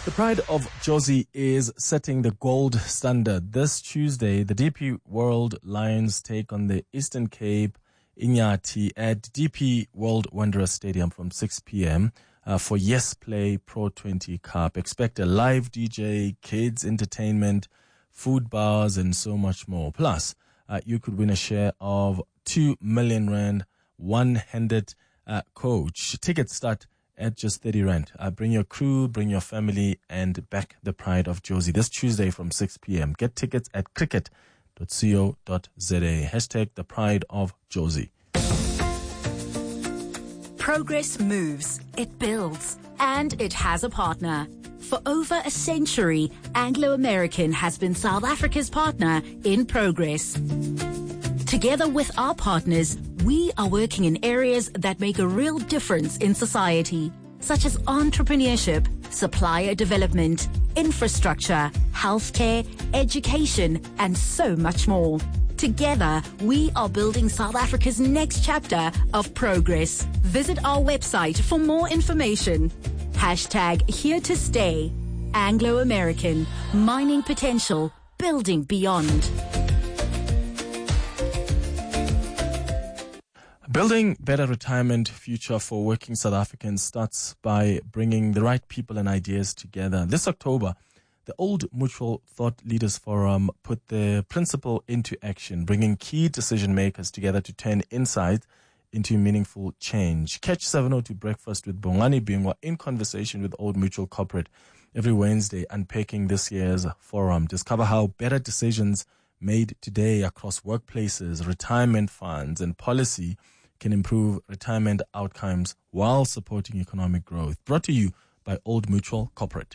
The Pride of Jozi is setting the gold standard. This Tuesday, the DP World Lions take on the Eastern Cape Inyati at DP World Wanderers Stadium from 6 p.m. For Yes Play Pro 20 Cup. Expect a live DJ, kids entertainment, food bars, and so much more. Plus, you could win a share of 2 million rand, one-handed coach. Tickets start at just 30 rand. Bring your crew, bring your family, and back the Pride of Jozi this Tuesday from 6 p.m. Get tickets at cricket.co.za. Hashtag the Pride of Jozi. Progress moves, it builds, and it has a partner. For over a century, Anglo American has been South Africa's partner in progress. Together with our partners, we are working in areas that make a real difference in society, such as entrepreneurship, supplier development, infrastructure, healthcare, education, and so much more. Together, we are building South Africa's next chapter of progress. Visit our website for more information. Hashtag here to stay. Anglo American, mining potential, building beyond. Building better retirement future for working South Africans starts by bringing the right people and ideas together. This October, the Old Mutual Thought Leaders Forum put the principle into action, bringing key decision makers together to turn insight into meaningful change. Catch 702 Breakfast with Bongani Bingwa in conversation with Old Mutual Corporate every Wednesday, unpacking this year's forum. Discover how better decisions made today across workplaces, retirement funds, and policy can improve retirement outcomes while supporting economic growth. Brought to you by Old Mutual Corporate.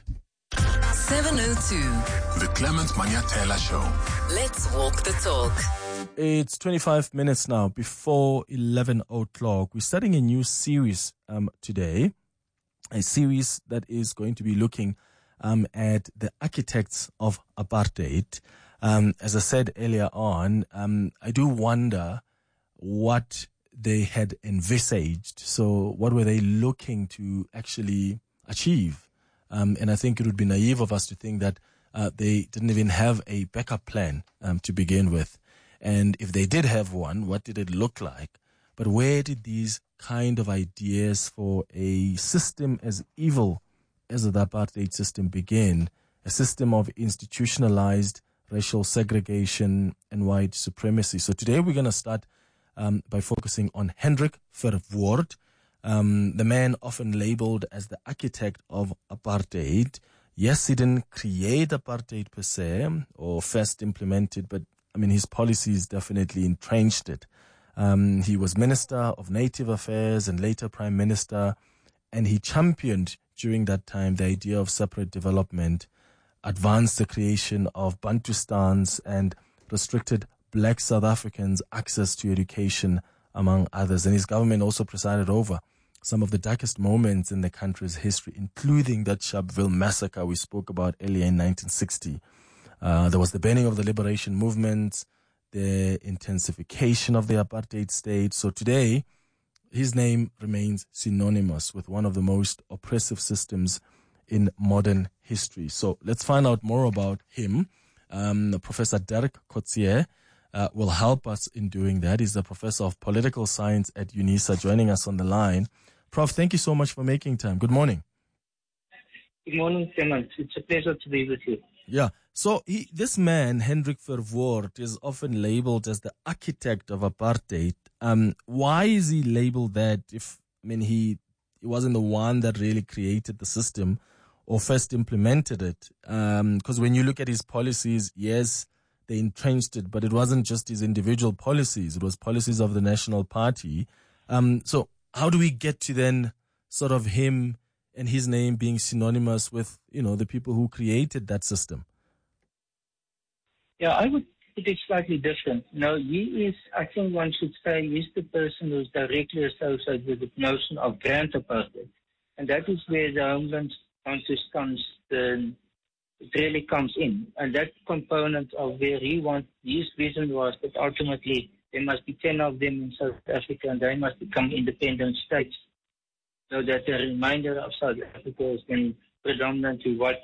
702. The Clement Manyatela Show. Let's walk the talk. It's 25 minutes now before 11 o'clock. We're starting a new series today, a series that is going to be looking at the architects of apartheid. As I said earlier on, I do wonder what they had envisaged. So what were they looking to actually achieve? And I think it would be naive of us to think that they didn't even have a backup plan to begin with. And if they did have one, what did it look like? But where did these kind of ideas for a system as evil as the apartheid system begin? A system of institutionalized racial segregation and white supremacy. So today we're going to start by focusing on Hendrik Verwoerd, the man often labeled as the architect of apartheid. Yes, he didn't create apartheid per se or first implement it, but I mean, his policies definitely entrenched it. He was Minister of Native Affairs and later Prime Minister, and he championed during that time the idea of separate development, advanced the creation of Bantustans, and restricted Black South Africans' access to education, among others. And his government also presided over some of the darkest moments in the country's history, including that Sharpeville massacre we spoke about earlier in 1960. There was the burning of the liberation movement, the intensification of the apartheid state. So today, his name remains synonymous with one of the most oppressive systems in modern history. So let's find out more about him. Professor Derek Coetzee will help us in doing that. He's the Professor of Political Science at UNISA, joining us on the line. Prof, thank you so much for making time. Good morning. Good morning, Clement. It's a pleasure to be with you. Yeah. So this man, Hendrik Verwoerd, is often labeled as the architect of apartheid. Why is he labeled that if, I mean, he wasn't the one that really created the system or first implemented it? Because when you look at his policies, yes, they entrenched it, but it wasn't just his individual policies. It was policies of the National Party. So how do we get to then sort of him and his name being synonymous with, the people who created that system? Yeah, I would put it slightly different. He is, I think one should say, he's the person who's directly associated with the notion of grand apartheid. And that is where the Homeland Bantustans it really comes in. And that component of where his vision was that ultimately there must be 10 of them in South Africa and they must become independent states, so that the remainder of South Africa is then predominantly white